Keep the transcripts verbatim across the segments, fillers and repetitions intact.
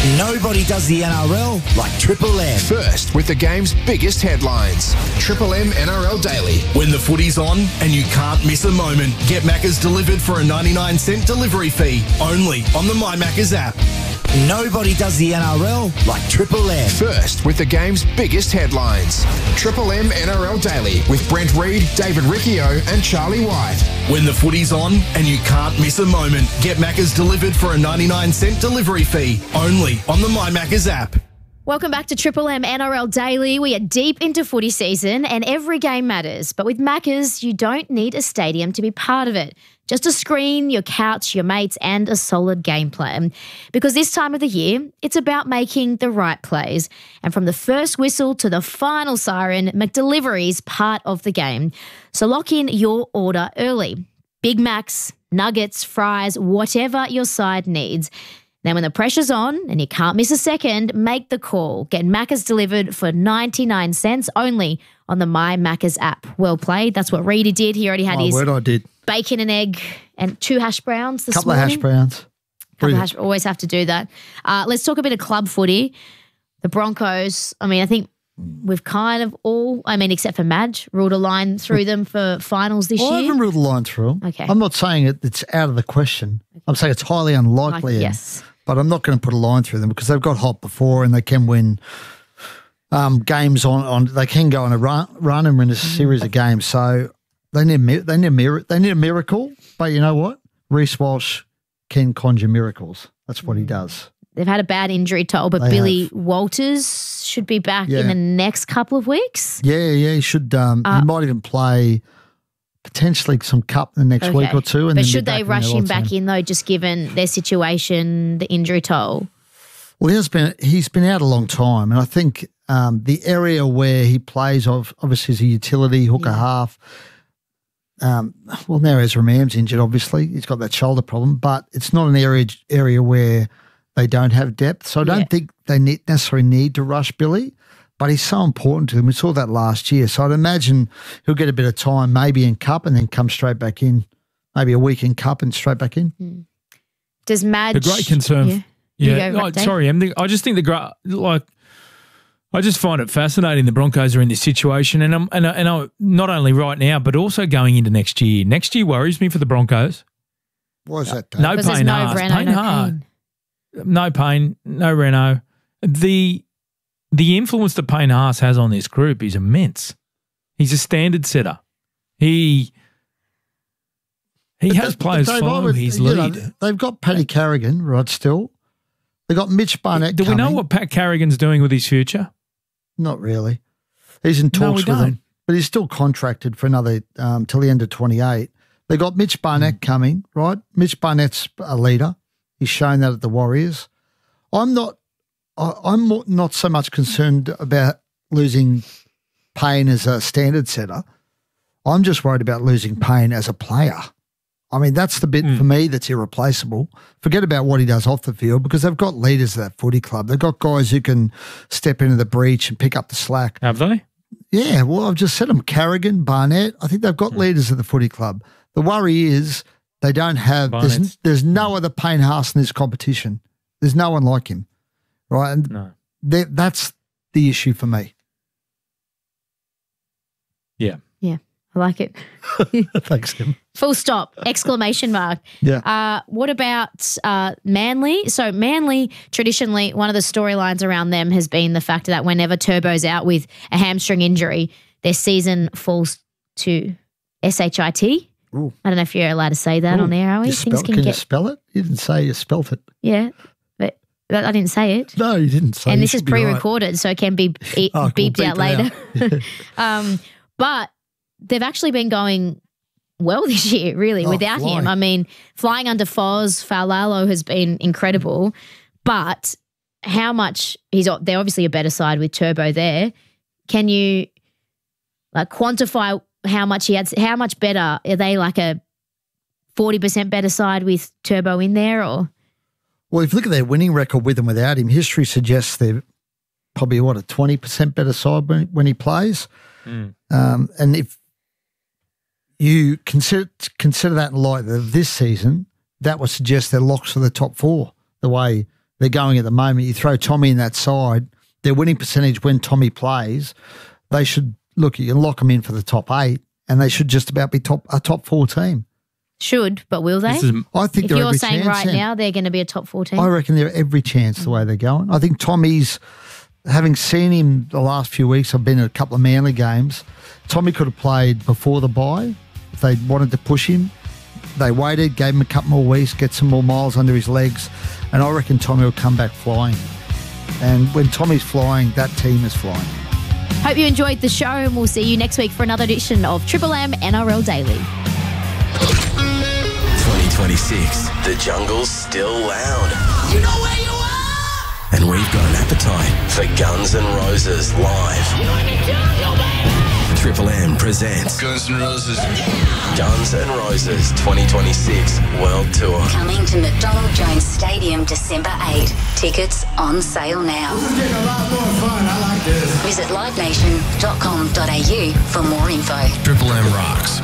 Nobody does the N R L like Triple M. First with the game's biggest headlines. Triple M N R L Daily. When the footy's on and you can't miss a moment, get Macca's delivered for a ninety-nine cent delivery fee, only on the My Macca's app. Nobody does the N R L like Triple M. First with the game's biggest headlines. Triple M N R L Daily with Brent Reid, David Riccio and Charlie White. When the footy's on and you can't miss a moment, get Macca's delivered for a ninety-nine cent delivery fee, only on the My Macca's app. Welcome back to Triple M N R L Daily. We are deep into footy season and every game matters. But with Macca's, you don't need a stadium to be part of it. Just a screen, your couch, your mates and a solid game plan. Because this time of the year, it's about making the right plays. And from the first whistle to the final siren, McDelivery's part of the game. So lock in your order early. Big Macs, nuggets, fries, whatever your side needs. Then when the pressure's on and you can't miss a second, make the call. Get Macca's delivered for ninety-nine cents only on the My Macca's app. Well played. That's what Reedy did. He already had My his word, I did. bacon and egg and two hash browns this Couple morning. of hash browns. Couple of Brilliant. hash, always have to do that. Uh, let's talk a bit of club footy. The Broncos, I mean, I think we've kind of all, I mean, except for Madge, ruled a line through them for finals this Well, I year. haven't ruled the line through. Okay. I'm not saying it, it's out of the question. I'm saying it's highly unlikely. Like, and- yes. But I'm not going to put a line through them because they've got hot before and they can win um, games on, on. They can go on a run, run and win a series of games. So they need mi- they need a mir- they need a miracle. But you know what? Reece Walsh can conjure miracles. That's what he does. They've had a bad injury toll, but They Billy have. Walters should be back Yeah. in the next couple of weeks. Yeah, yeah. He should. Um, Uh, he might even play potentially some cup in the next week Okay. or two. And but then should be they back rush in him their old back team. in though, just given their situation, the injury toll? Well, he has been he's been out a long time, and I think um, the area where he plays, of obviously, is a utility hooker Yeah. half. Um, well, now Ezra Mann's injured. Obviously, he's got that shoulder problem, but it's not an area area where they don't have depth. So I don't Yeah. think they need, necessarily need to rush Billy, but he's so important to them. We saw that last year, so I'd imagine he'll get a bit of time, maybe in cup, and then come straight back in. Maybe a week in cup and straight back in. Does Madge... The great concern. Yeah. You Yeah, go, oh, Dave. sorry, Em. The- I just think the gra- like I just find it fascinating. The Broncos are in this situation, and I'm and I, and I, not only right now, but also going into next year. Next year worries me for the Broncos. Why is that, Dave? No Because there's pain, no Haas. Renault, Pain, no Haas. pain. No pain, no Renault. The the influence that Payne Haas has on this group is immense. He's a standard setter. He he But has that- players but Dave, I follow would- his you know, lead. they've got Paddy Carrigan, right, still. They've got Mitch Barnett Do we know coming. what Pat Carrigan's doing with his future? Not really. He's in No, we talks with don't. them, but he's still contracted for another um, till the end of twenty-eight. They got Mitch Barnett Mm. coming, right? Mitch Barnett's a leader. He's shown that at the Warriors. I'm not. I, I'm more, not so much concerned about losing Payne as a standard setter. I'm just worried about losing Payne as a player. I mean, that's the bit Mm. for me that's irreplaceable. Forget about what he does off the field because they've got leaders at that footy club. They've got guys who can step into the breach and pick up the slack. Have they? Yeah, well, I've just said them. Carrigan, Barnett. I think they've got leaders at the footy club. The worry is they don't have, there's, Barnett's- there's no other Payne Haas in this competition. There's no one like him, right? And No. that- that's the issue for me. Yeah. Yeah, I like it. Thanks, Tim. Full stop, exclamation mark. Yeah. Uh, what about uh, Manly? So Manly, traditionally, one of the storylines around them has been the fact that whenever Turbo's out with a hamstring injury, their season falls to S H I T. Ooh. I don't know if you're allowed to say that Ooh. on air, are we? You Things spell, can, can get, you spell it? You didn't say you spelt it. yeah, but, but I didn't say it. No, you didn't say and you this is should be right. pre-recorded, so it can be e- Oh, cool. beeped Beep out it later. um, but they've actually been going well this year, really, Oh, without him. flying. I mean, flying under Foz, Faulalo has been incredible, but how much he's they're obviously a better side with Turbo there. Can you like quantify how much he had? How much better are they? Like a forty percent better side with Turbo in there, or Well, if you look at their winning record with and without him, history suggests they're probably, what, a twenty percent better side when, when he plays. Mm. Um, and if you consider consider that in light of this season, that would suggest they're locks for the top four, the way they're going at the moment. You throw Tommy in that side, their winning percentage when Tommy plays, they should, look, you can lock them in for the top eight and they should just about be top a top four team. Should, but will they? This is, I think If they're you're every saying chance, right yeah. now they're going to be a top four team. I reckon they're every chance the way they're going. I think Tommy's, having seen him the last few weeks, I've been at a couple of Manly games, Tommy could have played before the bye if they wanted to push him. They waited, gave him a couple more weeks, get some more miles under his legs, and I reckon Tommy will come back flying. And when Tommy's flying, that team is flying. Hope you enjoyed the show, and we'll see you next week for another edition of Triple M N R L Daily. twenty twenty-six, the jungle's still loud. You know where you are! And we've got an appetite for Guns N' Roses live. You in the jungle, baby! Triple M presents Guns N' Roses. Guns N' Roses twenty twenty-six World Tour. Coming to McDonald Jones Stadium December eighth. Tickets on sale now. This is getting a lot more fun. I like this. Visit live nation dot com dot a u for more info. Triple M rocks.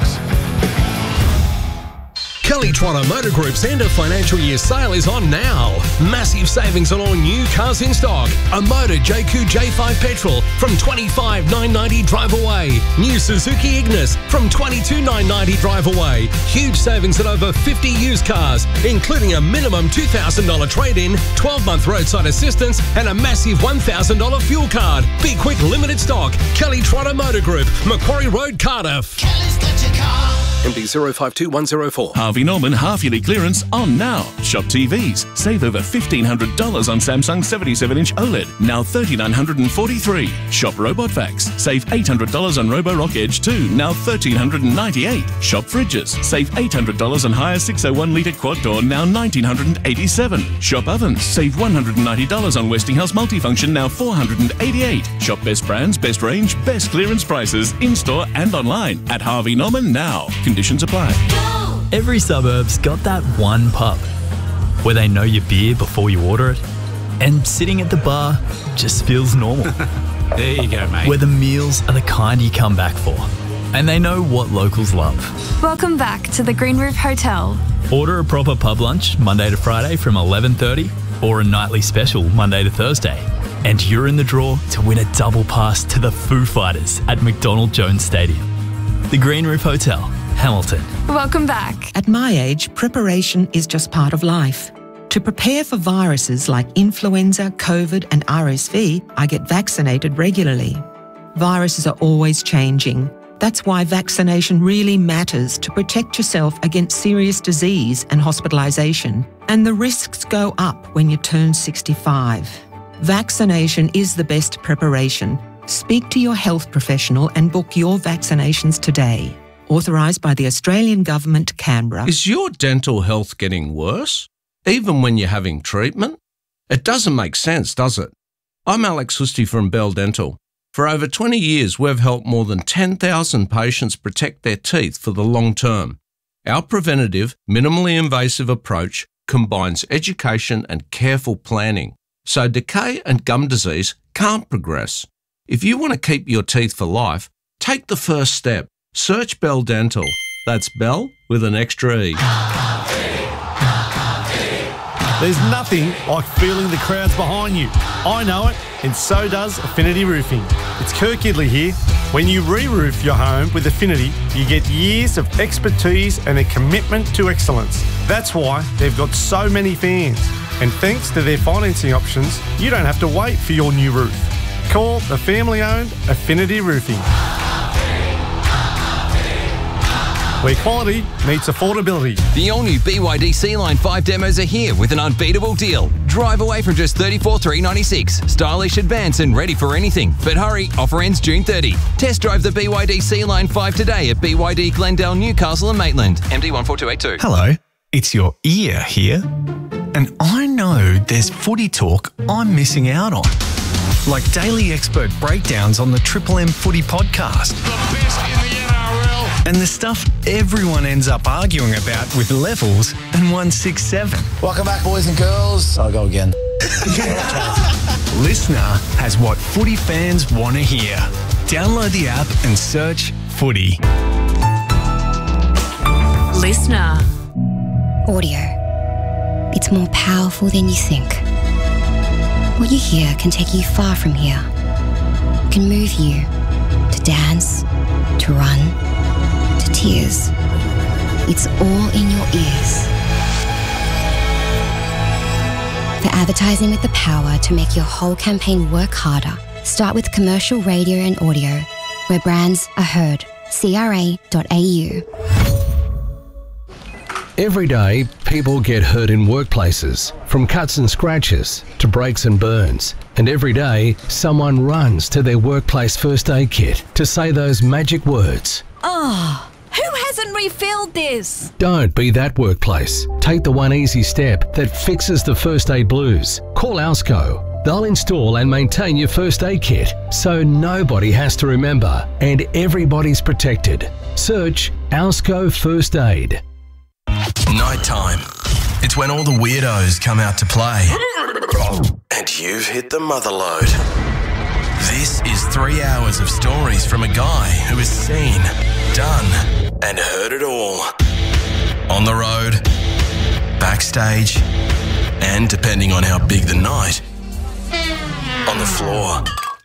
Kelly Trotter Motor Group's end of financial year sale is on now. Massive savings on all new cars in stock. A Motor J Q J five Petrol from twenty-five thousand nine hundred ninety drive away. New Suzuki Ignis from twenty-two thousand nine hundred ninety drive away. Huge savings on over fifty used cars, including a minimum two thousand dollars trade-in, twelve month roadside assistance, and a massive one thousand dollars fuel card. Be quick, limited stock. Kelly Trotter Motor Group, Macquarie Road, Cardiff. Kelly's got your car. M D zero five two one zero four. Harvey Norman half-yearly clearance on now. Shop T Vs. Save over fifteen hundred dollars on Samsung seventy-seven inch OLED, now three thousand nine hundred forty-three dollars. Shop Robot Vacs. Save eight hundred dollars on Roborock Edge two, now one thousand three hundred ninety-eight dollars. Shop Fridges. Save eight hundred dollars on Hire six oh one litre quad door, now one thousand nine hundred eighty-seven dollars. Shop Ovens. Save one hundred ninety dollars on Westinghouse Multifunction, now four hundred eighty-eight dollars. Shop best brands, best range, best clearance prices, in-store and online at Harvey Norman now. Conditions apply. Every suburb's got that one pub where they know your beer before you order it, and sitting at the bar just feels normal. There you go, mate. Where the meals are the kind you come back for, and they know what locals love. Welcome back to the Green Roof Hotel. Order a proper pub lunch Monday to Friday from eleven thirty, or a nightly special Monday to Thursday, and you're in the draw to win a double pass to the Foo Fighters at McDonald Jones Stadium. The Green Roof Hotel, Hamilton. Welcome back. At my age, preparation is just part of life. To prepare for viruses like influenza, COVID and R S V, I get vaccinated regularly. Viruses are always changing. That's why vaccination really matters to protect yourself against serious disease and hospitalisation. And the risks go up when you turn sixty-five. Vaccination is the best preparation. Speak to your health professional and book your vaccinations today. Authorised by the Australian Government, Canberra. Is your dental health getting worse, even when you're having treatment? It doesn't make sense, does it? I'm Alex Husty from Bell Dental. For over twenty years, we've helped more than ten thousand patients protect their teeth for the long term. Our preventative, minimally invasive approach combines education and careful planning, so decay and gum disease can't progress. If you want to keep your teeth for life, take the first step. Search Bell Dental. That's Bell with an extra E. There's nothing like feeling the crowds behind you. I know it, and so does Affinity Roofing. It's Kirk Gidley here. When you re-roof your home with Affinity, you get years of expertise and a commitment to excellence. That's why they've got so many fans. And thanks to their financing options, you don't have to wait for your new roof. Call the family-owned Affinity Roofing, where quality meets affordability. The all-new B Y D C-Line five demos are here with an unbeatable deal. Drive away from just thirty-four thousand three hundred ninety-six dollars. Stylish, advanced and ready for anything. But hurry, offer ends June thirtieth. Test drive the B Y D C-Line five today at B Y D Glendale, Newcastle and Maitland. M D one four two eight two. Hello, it's your ear here. And I know there's footy talk I'm missing out on. Like daily expert breakdowns on the Triple M Footy podcast. The best in the N R L. And the stuff everyone ends up arguing about with Levels and one six seven. Welcome back, boys and girls. I'll go again. Listener has what footy fans want to hear. Download the app and search Footy. Listener. Audio. It's more powerful than you think. What you hear can take you far from here. It can move you to dance, to run, to tears. It's all in your ears. For advertising with the power to make your whole campaign work harder, start with commercial radio and audio, where brands are heard. C R A dot A U. Every day, people get hurt in workplaces, from cuts and scratches to breaks and burns. And every day, someone runs to their workplace first aid kit to say those magic words. Oh, who hasn't refilled this? Don't be that workplace. Take the one easy step that fixes the first aid blues. Call Alsco. They'll install and maintain your first aid kit so nobody has to remember and everybody's protected. Search Alsco First Aid. Nighttime. It's when all the weirdos come out to play. And you've hit the mother load. This is three hours of stories from a guy who has seen, done, and heard it all. On the road, backstage, and depending on how big the night, on the floor.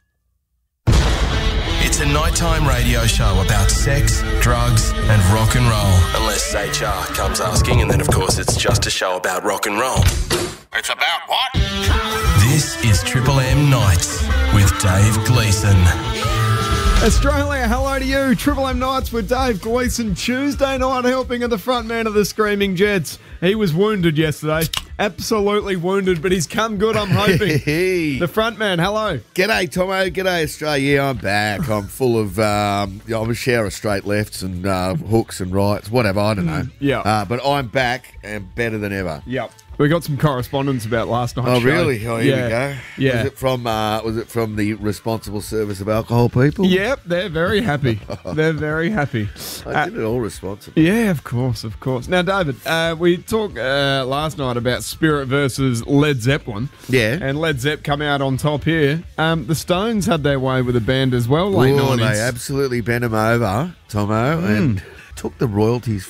It's a nighttime radio show about sex, drugs, and rock and roll. Unless H R comes asking, and then of course it's just a show about rock and roll. It's about what? This is Triple M Nights with Dave Gleeson. Australia, hello to you. Triple M Nights with Dave Gleeson. Tuesday night helping of the front man of the Screaming Jets. He was wounded yesterday. Absolutely wounded, but he's come good, I'm hoping. The front man, hello. G'day, Tomo. G'day, Australia. Yeah, I'm back. I'm full of, um, I'm a shower of straight lefts and uh, hooks and rights, whatever, I don't know. Yeah. Uh, but I'm back and better than ever. Yep. We got some correspondence about last night's Oh, show. really? Oh, here yeah. we go. Yeah. Was it from uh, Was it from the Responsible Service of Alcohol people? Yep, they're very happy. They're very happy. I did it all responsible. Yeah, of course, of course. Now, David, uh, we talked uh, last night about Spirit versus Led Zeppelin. Yeah. And Led Zepp come out on top here. Um, the Stones had their way with the band as well, late Oh, nineties. they absolutely bent them over, Tomo, Mm. and took the royalties